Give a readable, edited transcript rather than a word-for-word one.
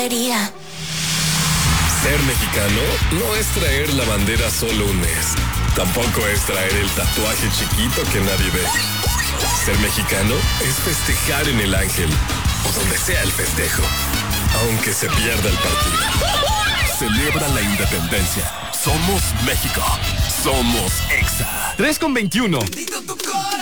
quería. Ser mexicano no es traer la bandera solo un mes. Tampoco es traer el tatuaje chiquito que nadie ve. Ser mexicano es festejar en el Ángel o donde sea el festejo, aunque se pierda el partido. Celebra la independencia. Somos México. Somos EXA. 3:21.